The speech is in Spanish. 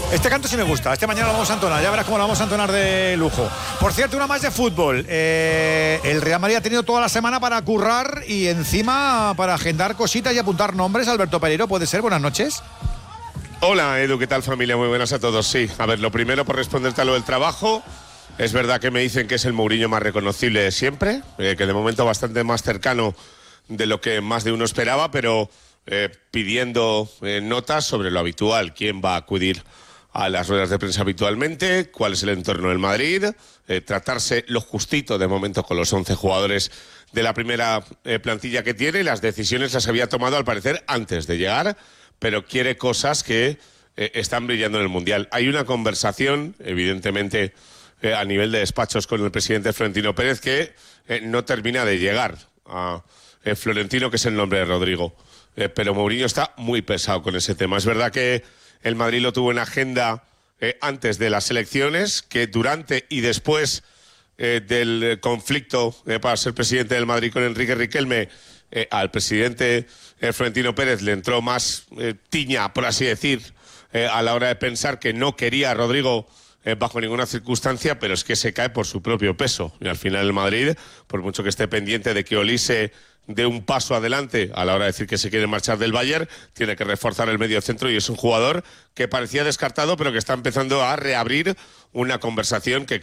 Este canto sí me gusta, este mañana lo vamos a entonar, ya verás cómo lo vamos a entonar de lujo. Por cierto, una más de fútbol. El Real Madrid ha tenido toda la semana para currar y encima para agendar cositas y apuntar nombres. Alberto Pereiro, ¿puede ser? Buenas noches. Hola Edu, ¿qué tal familia? Muy buenas a todos. Sí, a ver, lo primero por responderte a lo del trabajo. Es verdad que me dicen que es el Mourinho más reconocible de siempre, que de momento bastante más cercano de lo que más de uno esperaba, pero pidiendo notas sobre lo habitual, quién va a acudir a las ruedas de prensa habitualmente, cuál es el entorno del Madrid, tratarse lo justito de momento con los 11 jugadores de la primera plantilla que tiene. Las decisiones las había tomado al parecer antes de llegar, pero quiere cosas que están brillando en el Mundial. Hay una conversación, evidentemente, a nivel de despachos con el presidente Florentino Pérez que no termina de llegar a Florentino, que es el nombre de Rodrigo. Pero Mourinho está muy pesado con ese tema. Es verdad que el Madrid lo tuvo en agenda antes de las elecciones, que durante y después del conflicto para ser presidente del Madrid con Enrique Riquelme, al presidente Florentino Pérez le entró más tiña, por así decir, a la hora de pensar que no quería a Rodrigo bajo ninguna circunstancia, pero es que se cae por su propio peso. Y al final el Madrid, por mucho que esté pendiente de que Olise dé un paso adelante a la hora de decir que se quiere marchar del Bayern, tiene que reforzar el medio centro y es un jugador que parecía descartado, pero que está empezando a reabrir una conversación que